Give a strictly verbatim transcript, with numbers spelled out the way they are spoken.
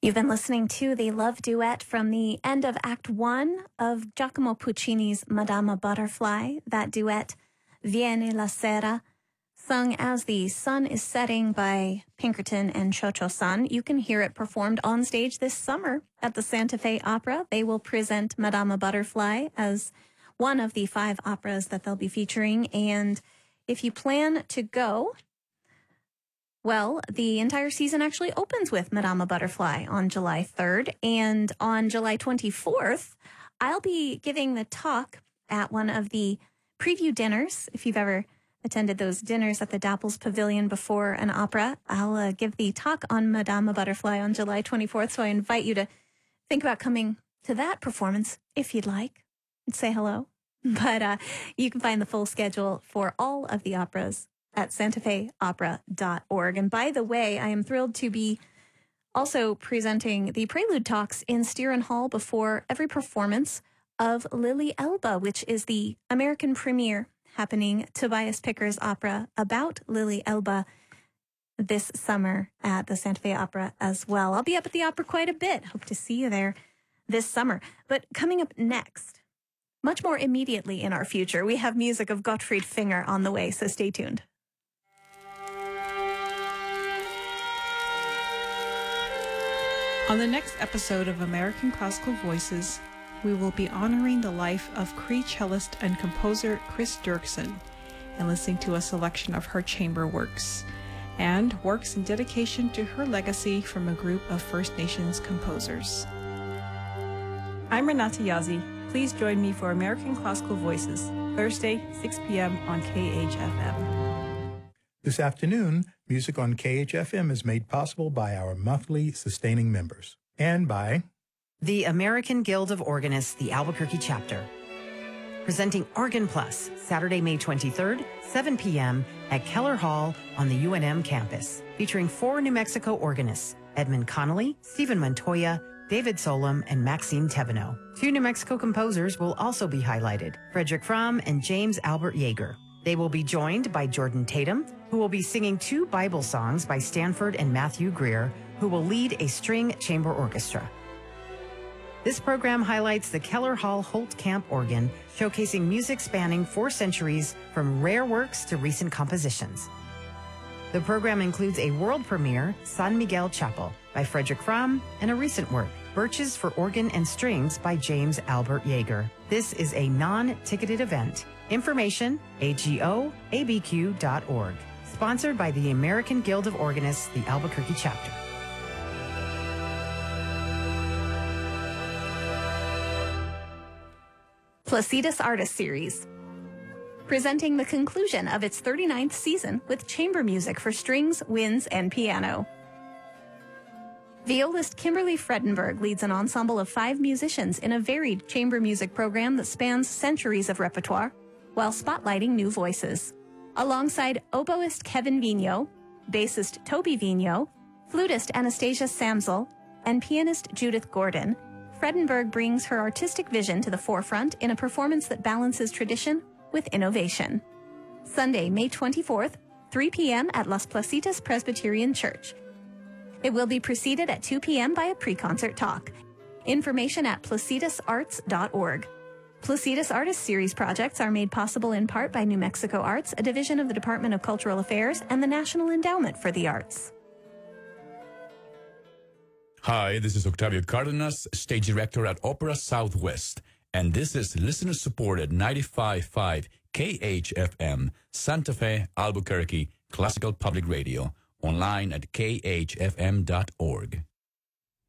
You've been listening to the love duet from the end of Act One of Giacomo Puccini's Madama Butterfly. That duet, Viene la Sera, sung as the sun is setting by Pinkerton and Cho-Cho-San. You can hear it performed on stage this summer at the Santa Fe Opera. They will present Madama Butterfly as one of the five operas that they'll be featuring. And if you plan to go, well, the entire season actually opens with Madama Butterfly on July third. And on July twenty-fourth, I'll be giving the talk at one of the preview dinners. If you've ever attended those dinners at the Dapples Pavilion before an opera, I'll uh, give the talk on Madama Butterfly on July twenty-fourth. So I invite you to think about coming to that performance if you'd like and say hello. But uh, you can find the full schedule for all of the operas at santa fe opera dot org. And by the way, I am thrilled to be also presenting the Prelude Talks in Stieren Hall before every performance of Lily Elba, which is the American premiere happening, Tobias Picker's opera about Lily Elba this summer at the Santa Fe Opera as well. I'll be up at the opera quite a bit. Hope to see you there this summer. But coming up next, much more immediately in our future, we have music of Gottfried Finger on the way, so stay tuned. On the next episode of American Classical Voices, we will be honoring the life of Cree cellist and composer Chris Dirksen and listening to a selection of her chamber works and works in dedication to her legacy from a group of First Nations composers. I'm Renata Yazzie. Please join me for American Classical Voices, Thursday, six p.m. on K H F M. This afternoon, music on K H F M is made possible by our monthly sustaining members and by the American Guild of Organists, the Albuquerque chapter, presenting Organ Plus, Saturday, May twenty-third, seven p.m. at Keller Hall on the U N M campus, featuring four New Mexico organists, Edmund Connolly, Stephen Montoya, David Solom, and Maxime Teveno. Two New Mexico composers will also be highlighted, Frederick Fromm and James Albert Yeager. They will be joined by Jordan Tatum, who will be singing two Bible songs by Stanford and Matthew Greer, who will lead a string chamber orchestra. This program highlights the Keller Hall Holt Camp organ, showcasing music spanning four centuries from rare works to recent compositions. The program includes a world premiere, San Miguel Chapel, by Frederick Fromm, and a recent work, Birches for Organ and Strings by James Albert Yeager. This is a non-ticketed event. Information, A G O A B Q dot org. Sponsored by the American Guild of Organists, the Albuquerque chapter. Placidus Artist Series, presenting the conclusion of its thirty-ninth season with chamber music for strings, winds, and piano. Violist Kimberly Fredenberg leads an ensemble of five musicians in a varied chamber music program that spans centuries of repertoire, while spotlighting new voices. Alongside oboist Kevin Vigneault, bassist Toby Vigneault, flutist Anastasia Samsel, and pianist Judith Gordon, Fredenberg brings her artistic vision to the forefront in a performance that balances tradition with innovation. Sunday, May twenty-fourth, three p.m. at Las Placitas Presbyterian Church. It will be preceded at two p.m. by a pre-concert talk. Information at placidus arts dot org. Placidus Artist Series projects are made possible in part by New Mexico Arts, a division of the Department of Cultural Affairs, and the National Endowment for the Arts. Hi, this is Octavio Cardenas, stage director at Opera Southwest, and this is listener-supported ninety-five point five K H F M, Santa Fe, Albuquerque, Classical Public Radio, online at K H F M dot org.